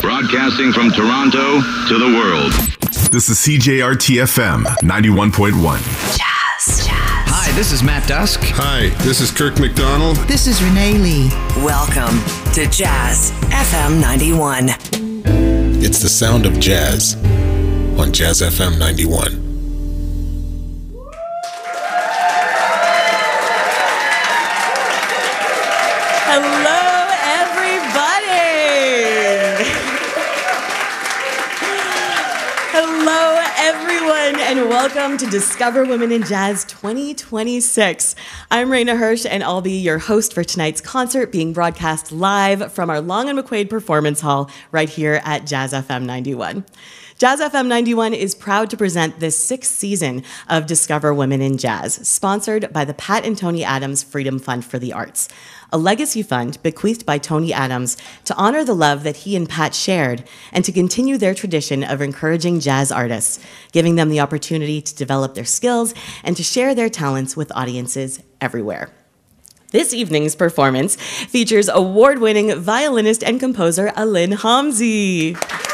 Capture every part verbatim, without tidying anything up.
Broadcasting from Toronto to the world. This is C J R T F M ninety-one point one. Jazz, jazz. Hi, this is Matt Dusk. Hi, this is Kirk McDonald. This is Renee Lee. Welcome to Jazz F M ninety-one. It's the sound of jazz on Jazz F M ninety-one. Hello, everybody. Hello, everyone, and welcome to Discover Women in Jazz twenty twenty-six. I'm Raina Hirsch, and I'll be your host for tonight's concert, being broadcast live from our Long and McQuaid Performance Hall right here at Jazz F M ninety-one. Jazz F M ninety-one is proud to present this sixth season of Discover Women in Jazz, sponsored by the Pat and Tony Adams Freedom Fund for the Arts, a legacy fund bequeathed by Tony Adams to honor the love that he and Pat shared and to continue their tradition of encouraging jazz artists, giving them the opportunity to develop their skills and to share their talents with audiences everywhere. This evening's performance features award-winning violinist and composer Alin Hamzy.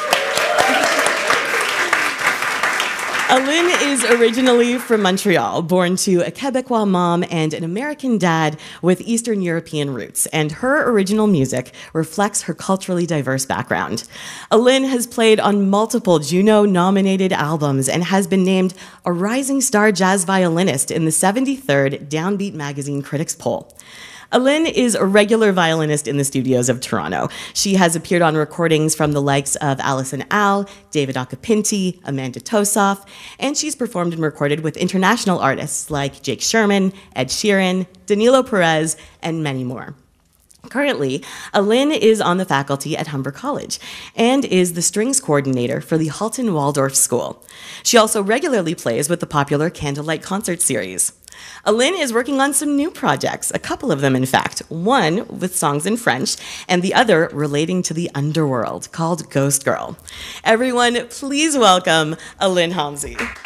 Alin is originally from Montreal, born to a Quebecois mom and an American dad with Eastern European roots, and her original music reflects her culturally diverse background. Alin has played on multiple Juno-nominated albums and has been named a Rising Star Jazz Violinist in the seventy-third Downbeat Magazine Critics Poll. Alin is a regular violinist in the studios of Toronto. She has appeared on recordings from the likes of Alison Al, David Occhipinti, Amanda Tosoff, and she's performed and recorded with international artists like Jake Sherman, Ed Sheeran, Danilo Perez, and many more. Currently, Alin is on the faculty at Humber College and is the strings coordinator for the Halton Waldorf School. She also regularly plays with the popular Candlelight Concert Series. Alin is working on some new projects, a couple of them in fact, one with songs in French and the other relating to the underworld called Ghost Girl. Everyone, please welcome Alin Hamzy.